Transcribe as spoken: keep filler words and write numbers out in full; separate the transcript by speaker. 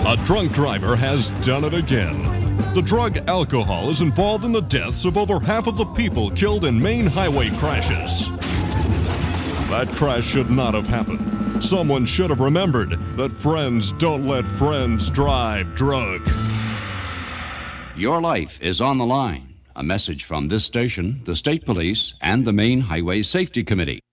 Speaker 1: A drunk driver has done it again. The drug alcohol is involved in the deaths of over half of the people killed in main highway crashes. That crash should not have happened. Someone should have remembered that friends don't let friends drive drunk.
Speaker 2: Your life is on the line. A message from this station, the State Police, and the Maine Highway Safety Committee.